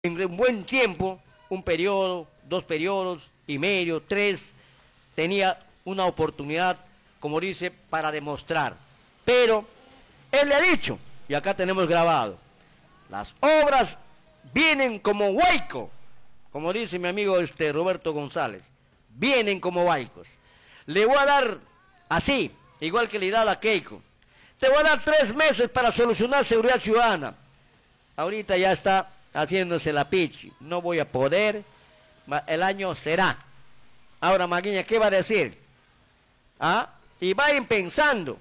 en un buen tiempo, un periodo, 2 periodos y medio, 3, tenía una oportunidad, como dice, para demostrar. Pero él le ha dicho, y acá tenemos grabado, las obras vienen como huaico, como dice mi amigo Roberto González, vienen como huaicos. Le voy a dar así, igual que le da a la Keiko. Te voy a dar 3 meses para solucionar seguridad ciudadana. Ahorita ya está haciéndose la pichi. No voy a poder, el año será. Ahora, Maguiña, ¿qué va a decir? ¿Ah? Y vayan pensando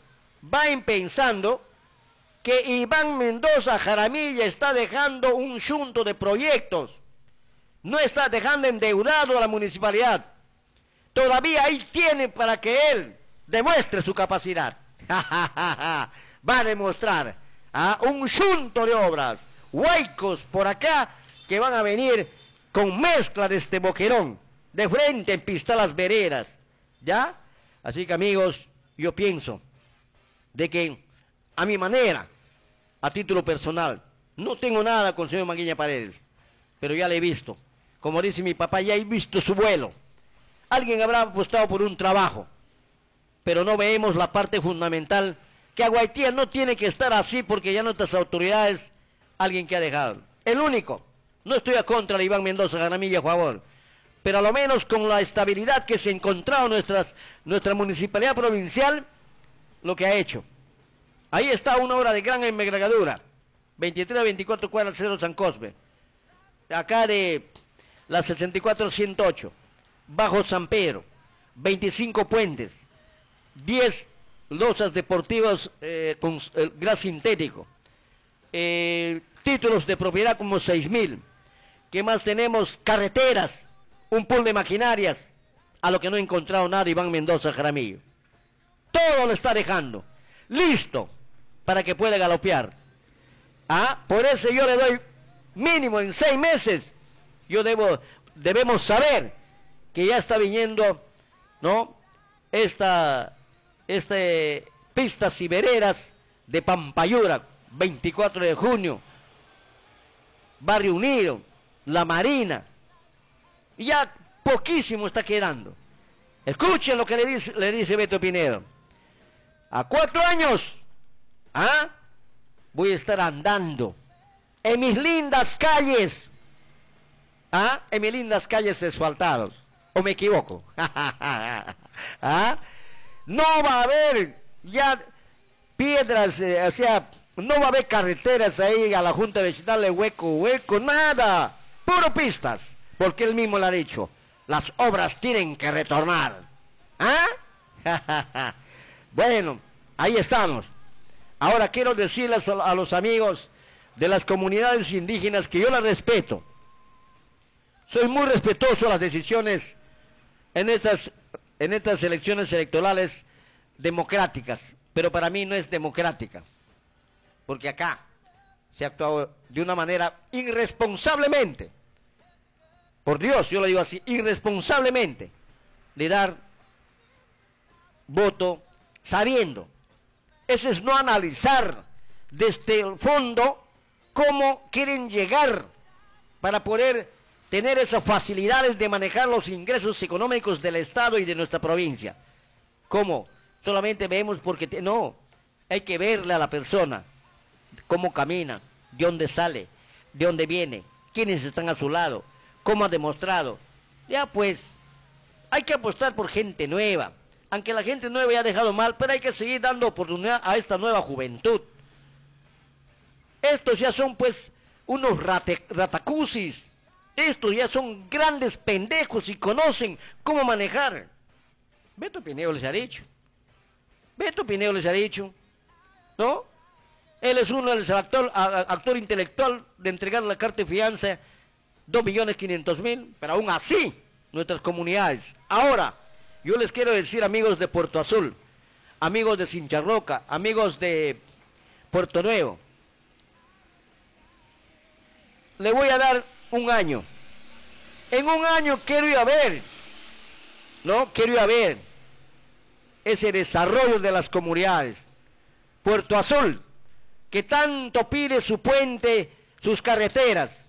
que Iván Mendoza Jaramillo está dejando un chunto de proyectos. No está dejando endeudado a la municipalidad. Todavía ahí tiene para que él demuestre su capacidad. Va a demostrar un chunto de obras, huaicos por acá, que van a venir con mezcla de este boquerón, de frente en Pistalas Veredas, ¿ya? Así que, amigos, yo pienso de que, a mi manera, a título personal, no tengo nada con el señor Maguiña Paredes, pero ya le he visto. Como dice mi papá, ya he visto su vuelo. Alguien habrá apostado por un trabajo, pero no vemos la parte fundamental, que Aguaitía no tiene que estar así porque ya nuestras autoridades, alguien que ha dejado. El único, no estoy a contra de Iván Mendoza Jaramillo, a favor, pero a lo menos con la estabilidad que se ha encontrado nuestra municipalidad provincial, lo que ha hecho. Ahí está una obra de gran envergadura, 23 a 24 cuadras Cerro San Cosme, acá de la 64-108, Bajo San Pedro, 25 puentes, 10 losas deportivas con gras sintético, títulos de propiedad como 6.000. ¿Qué más tenemos? Carreteras, un pool de maquinarias, a lo que no he encontrado nada Iván Mendoza Jaramillo. Todo lo está dejando, listo, para que pueda galopear. Por eso yo le doy mínimo en 6 meses, debemos saber que ya está viniendo, ¿no? Pistas y veredas de Pampayura, 24 de junio, Barrio Unido, La Marina, y ya poquísimo está quedando. Escuchen lo que le dice Beto Pinedo. A 4 años, voy a estar andando en mis lindas calles, en mis lindas calles asfaltadas. ¿O me equivoco? No va a haber ya piedras, o sea, no va a haber carreteras ahí a la Junta Vecinal de hueco, nada. Puro pistas, porque él mismo le ha dicho, las obras tienen que retornar. Bueno, ahí estamos. Ahora quiero decirles a los amigos de las comunidades indígenas que yo las respeto. Soy muy respetuoso de las decisiones en estas elecciones electorales democráticas, pero para mí no es democrática, porque acá se ha actuado de una manera irresponsablemente, por Dios, yo lo digo así, irresponsablemente, de dar voto sabiendo. Ese es no analizar desde el fondo cómo quieren llegar para poder tener esas facilidades de manejar los ingresos económicos del Estado y de nuestra provincia. ¿Cómo? Solamente vemos porque... No, hay que verle a la persona, cómo camina, de dónde sale, de dónde viene, quiénes están a su lado, cómo ha demostrado. Ya pues, hay que apostar por gente nueva, aunque la gente nueva ya ha dejado mal, pero hay que seguir dando oportunidad a esta nueva juventud. Estos ya son pues unos ratacusis. Estos ya son grandes pendejos y conocen cómo manejar. Beto Pinedo les ha dicho. Beto Pinedo les ha dicho, ¿no? Él es uno del actor intelectual de entregar la carta de fianza, 2.500.000, pero aún así, nuestras comunidades. Ahora, yo les quiero decir, amigos de Puerto Azul, amigos de Sincharroca, amigos de Puerto Nuevo, le voy a dar un año. En un año quiero ir a ver, ¿no? Quiero ir a ver ese desarrollo de las comunidades. Puerto Azul, que tanto pide su puente, sus carreteras,